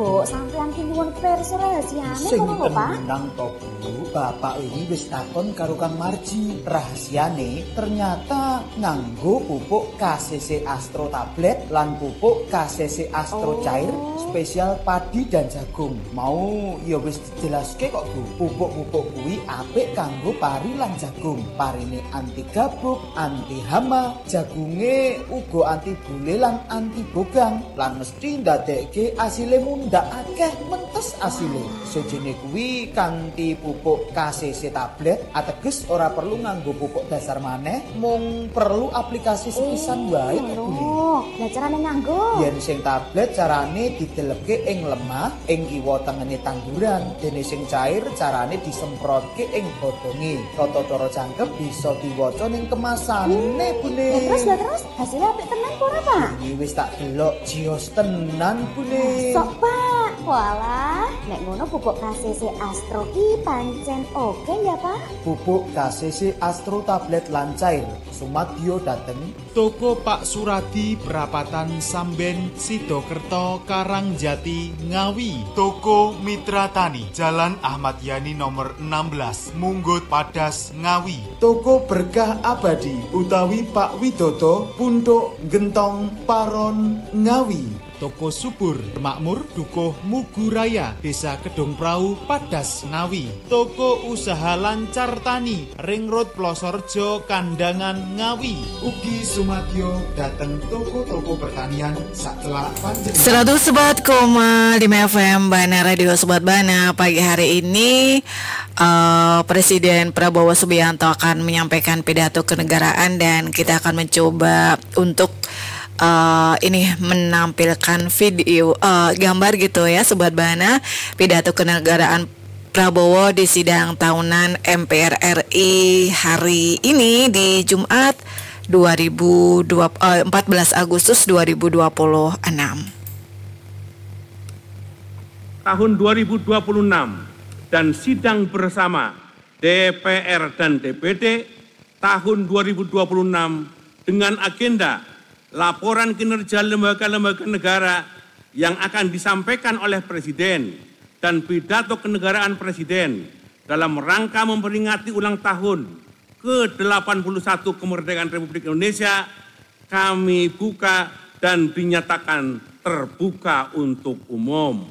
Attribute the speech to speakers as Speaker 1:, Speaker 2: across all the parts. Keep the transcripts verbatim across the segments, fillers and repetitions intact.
Speaker 1: mbok sampean ki nyuwun pirsa rahasiane ngono lho, Pak.
Speaker 2: Sing tenang to, Bu. Bapak ini wis takon karo Kang Marji. Rahasiane ternyata nganggo pupuk K C C Astro tablet lan pupuk K C C Astro
Speaker 1: Oh.
Speaker 2: cair spesial padi dan jagung. Mau ya wis dijelaske kok, Bu. Pupuk-pupuk kuwi apik kanggo pari lan jagung. Parine anti gabuk, anti hama, jagunge uga anti bule lan anti bogang. Lan mesti ndadekke asile mundhak akeh mentes asile. Sejene kuwi kanthi pupuk K C C tablet ateges ora perlu nganggo pupuk dasar maneh, mung perlu aplikasi sepisan wae kok, Bu.
Speaker 1: Oh, lah carane nganggo.
Speaker 2: Yen sing tablet carane dideleke ing lemah ing kiwa tengene tanduran, dene sing cair carane disemprotke ing godhonge. Tata cara jangkep bisa diwaca ning kemasane, Bune.
Speaker 1: Lah terus lah terus hasilnya apik tenan kok ora, Pak?
Speaker 2: Iki wis tak delok jios tenan, Bune.
Speaker 1: Sok, Pak. Walah, nek ngono pupuk K C C Astro ki pancen oke ya, Pak?
Speaker 2: Pupuk K C C Astro tablet lan cair sumadyo dateng
Speaker 3: Toko Pak Suradi Perapatan Samben Sidokerto Karangjati Ngawi. Toko Mitra Tani Jalan Ahmad Yani nomor enam belas Munggut Padas Ngawi.
Speaker 2: Toko Berkah Abadi utawi Pak Widodo Punduk Gentong Paron Ngawi.
Speaker 3: Toko Subur Makmur Dukuh Muguraya Desa Kedung Prau Padas Ngawi. Toko Usaha Lancar Tani Ring Road Plosorjo Kandangan Ngawi.
Speaker 2: Ugi sumadyo dateng toko-toko pertanian sakelak panjenengan.
Speaker 4: seratus sebat koma lima F M Bana Radio Sobat Bana. Pagi hari ini uh, Presiden Prabowo Subianto akan menyampaikan pidato kenegaraan dan kita akan mencoba untuk Uh, ini menampilkan video uh, gambar gitu ya Sobat Bana, pidato kenegaraan Prabowo di sidang tahunan M P R R I hari ini di Jumat dua ribu dua puluh, uh, empat belas Agustus dua ribu dua puluh enam.
Speaker 5: Tahun dua ribu dua puluh enam dan sidang bersama D P R dan D P D tahun dua ribu dua puluh enam dengan agenda laporan kinerja lembaga-lembaga negara yang akan disampaikan oleh Presiden dan pidato kenegaraan Presiden dalam rangka memperingati ulang tahun ke delapan puluh satu kemerdekaan Republik Indonesia kami buka dan dinyatakan terbuka untuk umum.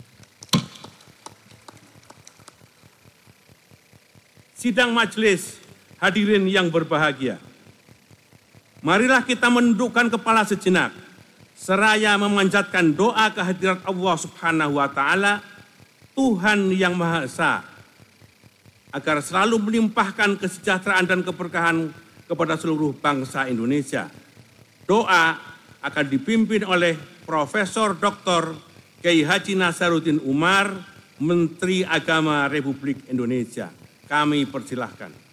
Speaker 5: Sidang majelis hadirin yang berbahagia. Marilah kita menundukkan kepala sejenak, seraya memanjatkan doa kehadirat Allah Subhanahu wa Ta'ala, Tuhan yang Maha Esa, agar selalu melimpahkan kesejahteraan dan keberkahan kepada seluruh bangsa Indonesia. Doa akan dipimpin oleh Profesor Doktor Kiai Haji Nasaruddin Umar, Menteri Agama Republik Indonesia. Kami persilahkan.